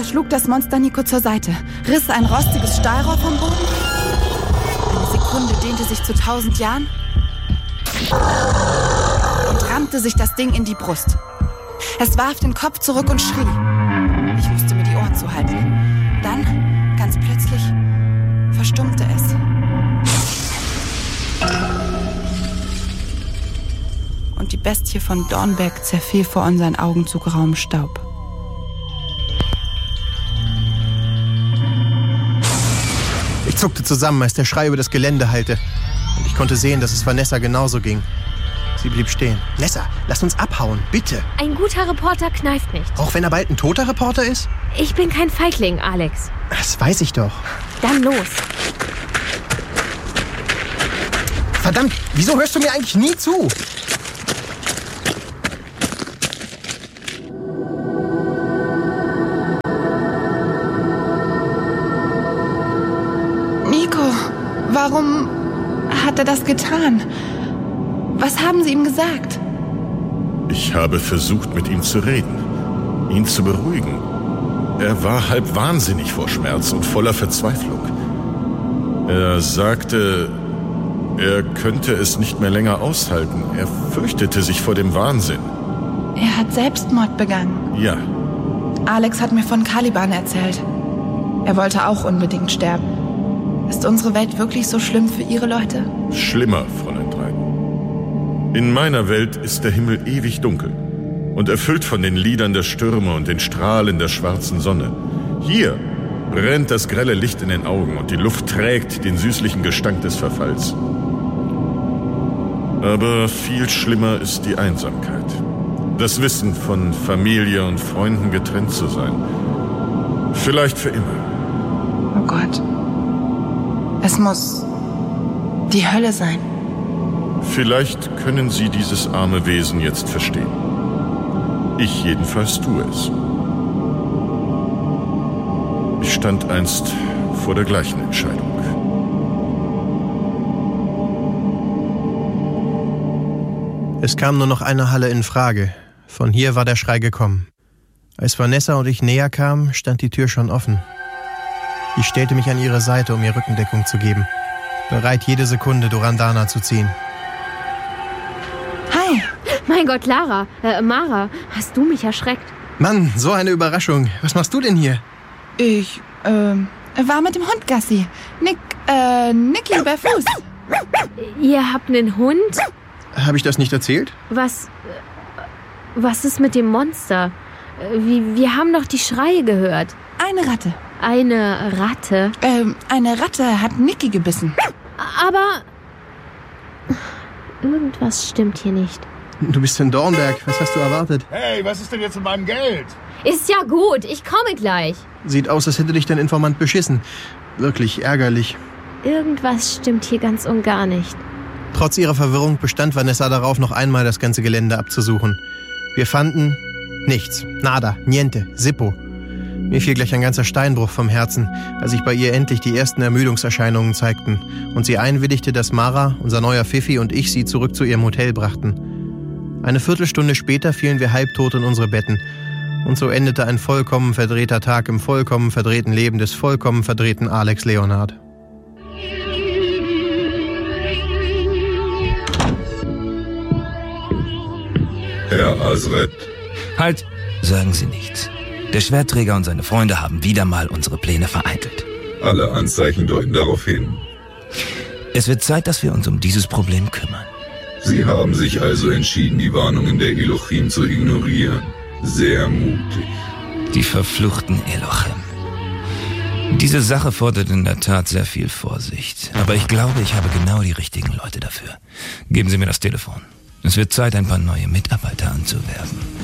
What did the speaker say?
schlug das Monster Nico zur Seite, riss ein rostiges Stahlrohr vom Boden. Eine Sekunde dehnte sich zu 1000 Jahren und rammte sich das Ding in die Brust. Es warf den Kopf zurück und schrie. Ich wusste mir die Ohren zu halten. Dann, ganz plötzlich, verstummte es. Und die Bestie von Dornberg zerfiel vor unseren Augen zu grauem Staub. Ich zuckte zusammen, als der Schrei über das Gelände hallte. Und ich konnte sehen, dass es Vanessa genauso ging. Sie blieb stehen. Nessa, lass uns abhauen, bitte. Ein guter Reporter kneift nicht. Auch wenn er bald ein toter Reporter ist? Ich bin kein Feigling, Alex. Das weiß ich doch. Dann los. Verdammt, wieso hörst du mir eigentlich nie zu? Nico, warum hat er das getan? Was haben Sie ihm gesagt? Ich habe versucht, mit ihm zu reden, ihn zu beruhigen. Er war halb wahnsinnig vor Schmerz und voller Verzweiflung. Er sagte, er könnte es nicht mehr länger aushalten. Er fürchtete sich vor dem Wahnsinn. Er hat Selbstmord begangen. Ja. Alex hat mir von Caliban erzählt. Er wollte auch unbedingt sterben. Ist unsere Welt wirklich so schlimm für Ihre Leute? Schlimmer, Fräulein Dryden. In meiner Welt ist der Himmel ewig dunkel und erfüllt von den Liedern der Stürme und den Strahlen der schwarzen Sonne. Hier brennt das grelle Licht in den Augen und die Luft trägt den süßlichen Gestank des Verfalls. Aber viel schlimmer ist die Einsamkeit. Das Wissen, von Familie und Freunden getrennt zu sein. Vielleicht für immer. Oh Gott. Es muss die Hölle sein. Vielleicht können Sie dieses arme Wesen jetzt verstehen. Ich jedenfalls tue es. Ich stand einst vor der gleichen Entscheidung. Es kam nur noch eine Halle in Frage. Von hier war der Schrei gekommen. Als Vanessa und ich näher kamen, stand die Tür schon offen. Ich stellte mich an ihre Seite, um ihr Rückendeckung zu geben, bereit, jede Sekunde Durandana zu ziehen. Hi! Mein Gott, Mara, hast du mich erschreckt? Mann, so eine Überraschung. Was machst du denn hier? Ich, war mit dem Hund Gassi. Niki bei Fuß. Ihr habt einen Hund? Habe ich das nicht erzählt? Was ist mit dem Monster? Wir haben doch die Schreie gehört. Eine Ratte. Eine Ratte? Eine Ratte hat Niki gebissen. Aber irgendwas stimmt hier nicht. Du bist in Dornberg. Was hast du erwartet? Hey, was ist denn jetzt mit meinem Geld? Ist ja gut, ich komme gleich. Sieht aus, als hätte dich dein Informant beschissen. Wirklich ärgerlich. Irgendwas stimmt hier ganz und gar nicht. Trotz ihrer Verwirrung bestand Vanessa darauf, noch einmal das ganze Gelände abzusuchen. Wir fanden nichts. Nada, niente, Sippo. Mir fiel gleich ein ganzer Steinbruch vom Herzen, als sich bei ihr endlich die ersten Ermüdungserscheinungen zeigten und sie einwilligte, dass Mara, unser neuer Pfiffi und ich sie zurück zu ihrem Hotel brachten. Eine Viertelstunde später fielen wir halbtot in unsere Betten. Und so endete ein vollkommen verdrehter Tag im vollkommen verdrehten Leben des vollkommen verdrehten Alex Leonard. Herr Azret. Halt! Sagen Sie nichts. Der Schwertträger und seine Freunde haben wieder mal unsere Pläne vereitelt. Alle Anzeichen deuten darauf hin. Es wird Zeit, dass wir uns um dieses Problem kümmern. Sie haben sich also entschieden, die Warnungen der Elohim zu ignorieren. Sehr mutig. Die verfluchten Elohim. Diese Sache fordert in der Tat sehr viel Vorsicht. Aber ich glaube, ich habe genau die richtigen Leute dafür. Geben Sie mir das Telefon. Es wird Zeit, ein paar neue Mitarbeiter anzuwerben.